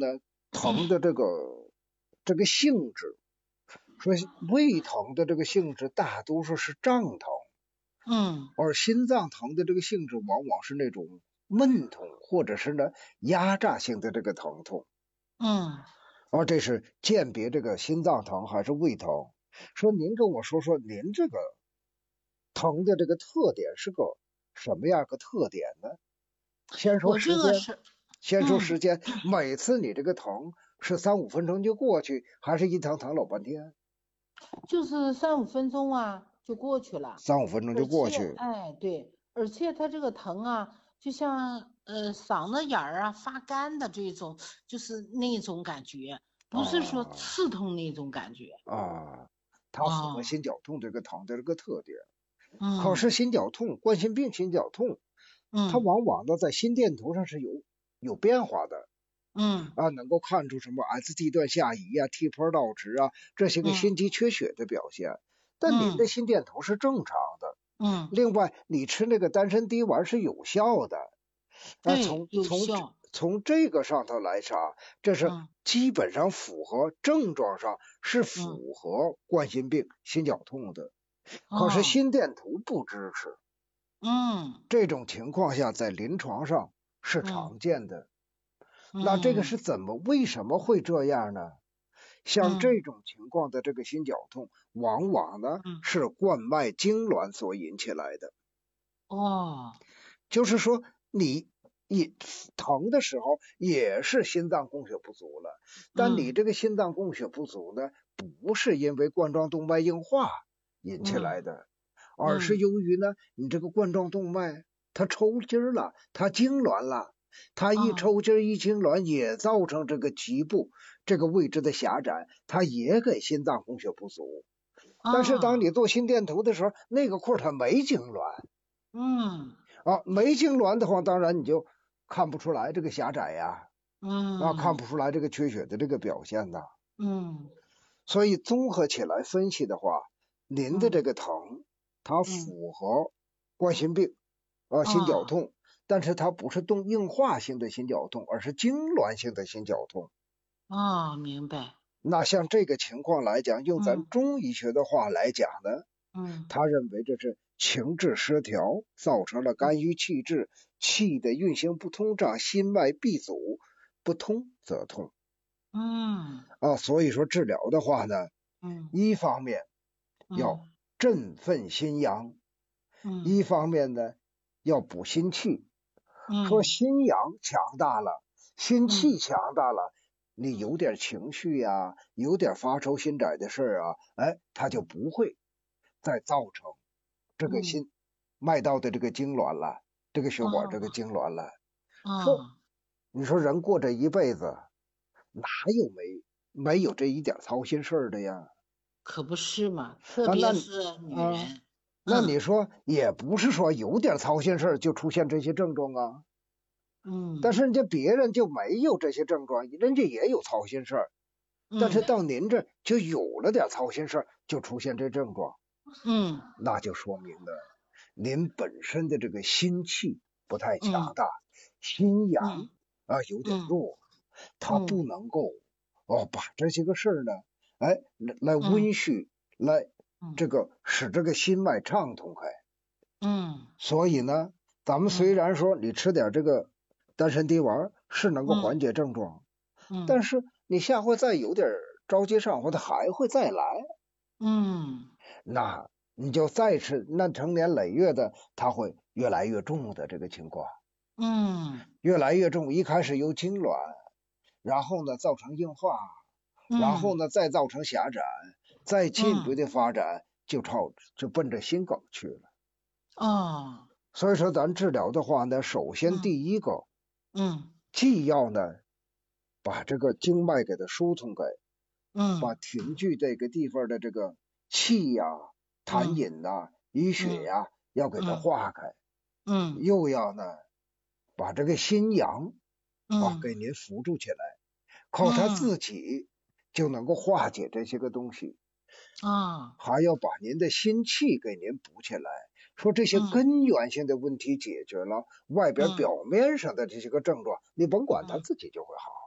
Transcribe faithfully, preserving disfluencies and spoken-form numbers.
呢疼的这个这个性质，说胃疼的这个性质大多数是胀疼， 嗯， 而心脏疼的这个性质往往是那种闷痛或者是呢压榨性的这个疼痛。 嗯， 而这是鉴别这个心脏疼还是胃疼。说您跟我说说您这个疼的这个特点是个什么样个特点呢？先说我这时间， 个是， 先说嗯， 时间，每次你这个疼是三五分钟就过去，还是一疼疼老半天？ 就是三五分钟啊就过去了， 三五分钟就而且， 过去。 哎，对，而且它这个疼啊，就像呃嗓子眼儿啊发干的这种，就是那种感觉，不是说啊刺痛那种感觉。 啊，它符合哦， 心绞痛这个疼的这个特点。可嗯是心绞痛，冠心病心绞痛，它嗯往往呢在心电图上是有有变化的。 嗯啊，能够看出什么 S T 段下移啊、T 波倒置啊这些个嗯心肌缺血的表现。但您的嗯心电图是正常的。 嗯， 另外，你吃那个丹参滴丸是有效的。啊， 对， 从从有效。 从这个上头来查，这是嗯基本上符合症状上是嗯， 符合冠心病心绞痛的。可是哦， 心电图不支持， 嗯这种情况下在临床上是嗯常见的。那这个嗯是怎么为什么会这样呢？像嗯这种情况的这个心绞痛，往往呢嗯， 是冠脉痉挛所引起来的。 哦， 就是说你你疼的时候也是心脏供血不足了，但你嗯这个心脏供血不足呢，不是因为冠状动脉硬化引起来嗯的，而是嗯由于呢你这个冠状动脉它抽筋了，它痉挛了。它一哦抽筋一痉挛，也造成这个局部这个位置的狭窄，它也给心脏供血不足。但是当哦， 你做心电图的时候，那个块它没痉挛嗯啊，没痉挛的话，当然你就看不出来这个狭窄呀，啊，看嗯不出来这个缺血的这个表现呐。 嗯所以综合起来分析的话，您的嗯这个疼，它嗯， 符合冠心病啊心绞哦痛，但是它不是动硬化性的心绞痛，而是痉挛性的心绞痛。 哦，明白。 那像这个情况来讲，用咱嗯中医学的话来讲呢， 嗯他认为这是情志失调，造成了肝郁气滞，气的运行不通畅，心脉闭阻，不通则痛嗯啊。所以说治疗的话呢， 嗯一方面要嗯振奋心阳， 嗯一方面呢要补心气。说嗯心阳强大了，心嗯气强大了，你有点情绪呀、有点发愁心窄的事啊，哎，它就不会再造成这个嗯， 心脉道的这个痉挛了，这个血管这个哦痉挛了。说哦， 你说人过这一辈子，哪有没没有这一点操心事儿的呀？ 可不是嘛，特啊，那别是女啊， 人。 那你嗯说也不是说有点操心事儿就出现这些症状啊。但嗯是人家别人就没有这些症状，人家也有操心事儿，但是嗯到您这就有了点操心事儿，就出现这症状， 嗯那就说明了您本身的这个心气不太强嗯大，心阳嗯啊有点嗯弱，它不嗯能够哦把这些个事儿呢，哎来来嗯温煦，来嗯这个使这个心脉畅通开。 嗯所以呢，咱们虽嗯然说你吃点这个丹参滴丸是能够缓嗯解症状， 嗯但是你下回再有点着急上火，它还会再来， 嗯那你就再吃，那成年累月的，它会越来越重的这个情况， 嗯越来越重。一开始由痉挛，然后呢造成硬化，然后嗯呢再造成狭窄，再进一步嗯的发展就朝就奔着心梗去了。 哦所以说咱治疗的话呢，首先嗯第一个嗯既要呢把这个经脉给它疏通开，把嗯停聚这个地方的这个气呀、痰嗯饮呐、淤血嗯呀，要给它嗯化开， 嗯又要呢把这个心阳啊嗯给您扶住起来，靠它嗯自己就能够化解这些个东西， 啊还要把您的心气给您补起来。说这些嗯根源性的问题解决了，外边嗯表面上的这些个症状，你甭管它嗯。 自己就会好。